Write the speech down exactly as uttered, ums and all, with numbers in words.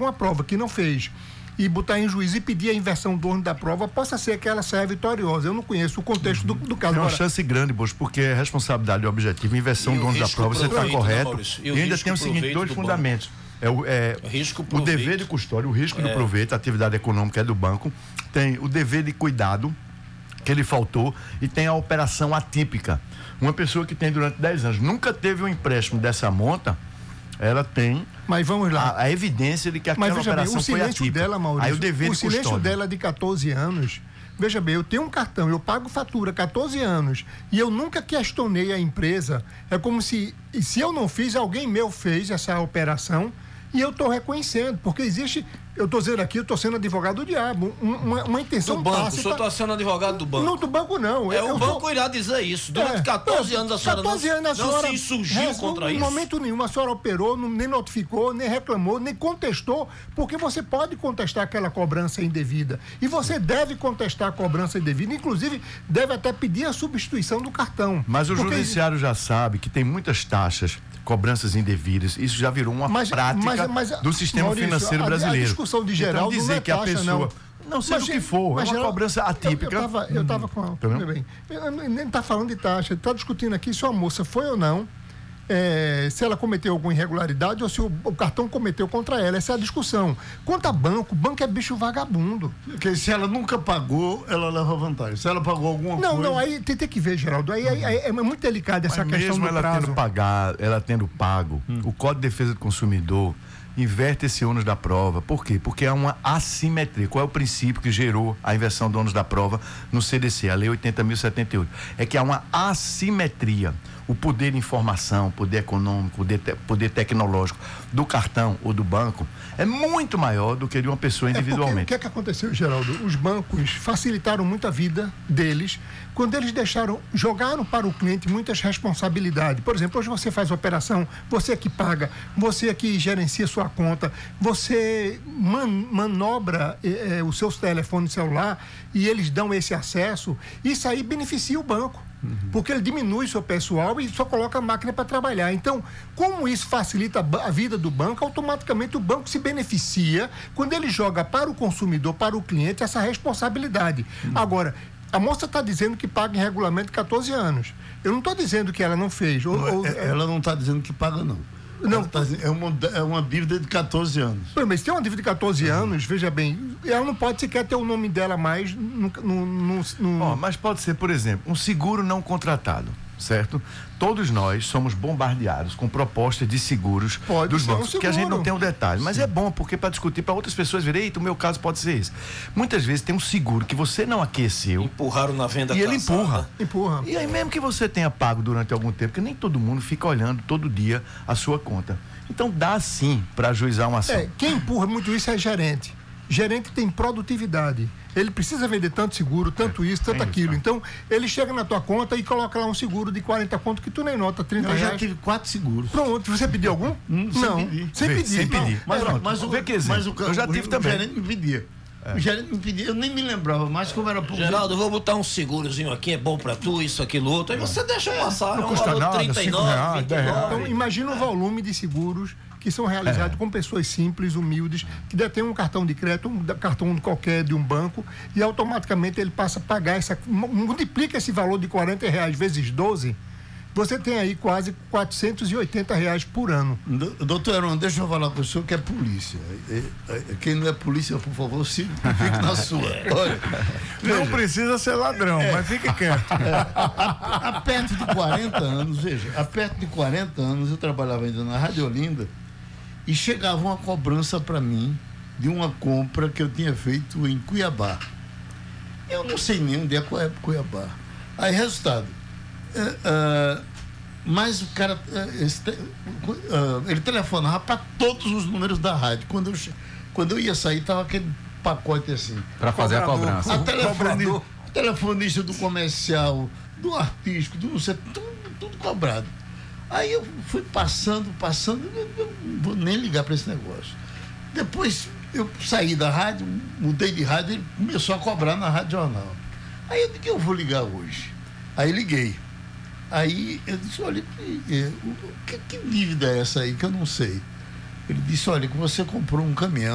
com a prova que não fez e botar em juízo e pedir a inversão do ônus da prova, possa ser que ela saia vitoriosa. Eu não conheço o contexto uhum. do, do caso. É uma Agora, chance grande, Bosco, porque é responsabilidade objetiva, inversão do ônus da prova, você está correto. E, e ainda tem o seguinte, dois do fundamentos. É o, é, o, risco o dever de custódia, o risco é. do proveito, a atividade econômica é do banco, tem o dever de cuidado, que ele faltou, e tem a operação atípica. Uma pessoa que tem durante dez anos, nunca teve um empréstimo dessa monta, ela tem Mas vamos lá. A, a evidência de que aquela Mas, veja operação bem, o foi silêncio atípica. dela, Maurício, Aí o dever o de silêncio custódia. dela de catorze anos, veja bem, eu tenho um cartão, eu pago fatura catorze anos e eu nunca questionei a empresa. É como se, se eu não fiz, alguém meu fez essa operação e eu estou reconhecendo, porque existe, eu estou dizendo aqui, eu estou sendo advogado do diabo, uma, uma intenção do banco, tácita. O senhor está sendo advogado do banco? Não, do banco não. É, eu, o banco vou... irá dizer isso. Durante é, catorze anos a senhora catorze não, anos a senhora, não se insurgiu é, contra em isso? Em momento nenhum a senhora operou, não, nem notificou, nem reclamou, nem contestou, porque você pode contestar aquela cobrança indevida. E você deve contestar a cobrança indevida, inclusive deve até pedir a substituição do cartão. Mas o porque... judiciário já sabe que tem muitas taxas, cobranças indevidas, isso já virou uma mas, prática mas, mas, do sistema Maurício, financeiro a, brasileiro. A discussão de Geraldo então, dizer não é que a taxa, pessoa não. Não seja o que for, é uma Geraldo, cobrança atípica. Eu, eu, tava, eu tava com a, tudo bem. Eu nem está falando de taxa, está discutindo aqui se a moça foi ou não, é, se ela cometeu alguma irregularidade ou se o, o cartão cometeu contra ela. Essa é a discussão. Quanto a banco, banco é bicho vagabundo. Porque se ela nunca pagou, ela leva vantagem. Se ela pagou alguma não, coisa... Não, não, aí tem, tem que ver, Geraldo. Aí, aí, aí é muito delicada essa Mas questão mesmo do ela prazo. Tendo pagar, ela tendo pago, hum. o Código de Defesa do Consumidor inverte esse ônus da prova. Por quê? Porque há uma assimetria. Qual é o princípio que gerou a inversão do ônus da prova no C D C, a Lei oitenta mil e setenta e oito? É que há uma assimetria. O poder de informação, poder econômico, poder, te, poder tecnológico do cartão ou do banco é muito maior do que de uma pessoa individualmente. É o que é que aconteceu, Geraldo? Os bancos facilitaram muito a vida deles quando eles deixaram, jogaram para o cliente muitas responsabilidades. Por exemplo, hoje você faz a operação, você é que paga, você é que gerencia sua conta, você man, manobra eh, os seus telefones celular e eles dão esse acesso. Isso aí beneficia o banco. Porque ele diminui seu pessoal e só coloca a máquina para trabalhar. Então, como isso facilita a vida do banco, automaticamente o banco se beneficia quando ele joga para o consumidor, para o cliente, essa responsabilidade. Hum. Agora, a moça está dizendo que paga em regulamento de catorze anos. Eu não estou dizendo que ela não fez. Ou, não, ou, ela não está dizendo que paga, não. Não, tá, é, uma, é uma dívida de catorze anos. Mas se tem uma dívida de catorze anos, veja bem, ela não pode sequer ter o nome dela mais no... no, no, no... Oh, mas pode ser, por exemplo, um seguro não contratado, certo? Todos nós somos bombardeados com propostas de seguros pode dos ser bancos, um seguro. que a gente não tem o um detalhe, mas Sim. é bom, porque para discutir, para outras pessoas verem, eita, o meu caso pode ser esse. Muitas vezes tem um seguro que você não aqueceu. Empurraram na venda e ele cansada. empurra. empurra. E aí mesmo que você tenha pago durante algum tempo, porque nem todo mundo fica olhando todo dia a sua conta. Então dá sim para ajuizar uma ação. É, quem empurra muito isso é gerente. Gerente tem produtividade. Ele precisa vender tanto seguro, tanto é, isso, tanto aquilo. Isso, então, ele chega na tua conta e coloca lá um seguro de quarenta conto que tu nem nota, trinta reais. Eu já tive quatro seguros. Pronto, você pediu algum? Hum, não, sem pedir. Sem Vê, pedir. Sem pedir. Mas, Pronto, mas, o, vê que mas o, eu já tive o, também. O gerente me pedia. É. O gerente me pedia, eu nem me lembrava mais como era pouco. Geraldo, eu vou botar um segurozinho aqui, é bom pra tu, isso, aquilo, outro. Aí você deixa passar, não é um custa valor nada, trinta e nove, reais, vinte e nove. Então, imagina o volume de seguros que são realizados é. com pessoas simples, humildes, que detêm um cartão de crédito, um cartão qualquer de um banco, e automaticamente ele passa a pagar, essa, multiplica esse valor de quarenta reais vezes doze, você tem aí quase quatrocentos e oitenta reais por ano. Doutor Heron, deixa eu falar com o senhor que é polícia. Quem não é polícia, por favor, se fique na sua. Olha, não veja. Precisa ser ladrão, é. mas fique quieto. É. Há, há perto de quarenta anos, veja, há perto de quarenta anos eu trabalhava ainda na Rádio Olinda e chegava uma cobrança para mim de uma compra que eu tinha feito em Cuiabá. Eu não sei nem onde é Cuiabá. Aí, resultado, uh, uh, mas o cara, uh, este, uh, ele telefonava para todos os números da rádio. Quando eu, quando eu ia sair, estava aquele pacote assim. Para fazer a cobrança. A telefone, telefonista do comercial, do artístico, do não sei, tudo, tudo cobrado. Aí eu fui passando, passando, eu não vou nem ligar para esse negócio. Depois eu saí da rádio, mudei de rádio, ele começou a cobrar na Rádio Jornal. Aí eu disse, eu vou ligar hoje. Aí liguei. Aí eu disse, olha, que, que, que dívida é essa aí que eu não sei? Ele disse, olha, que você comprou um caminhão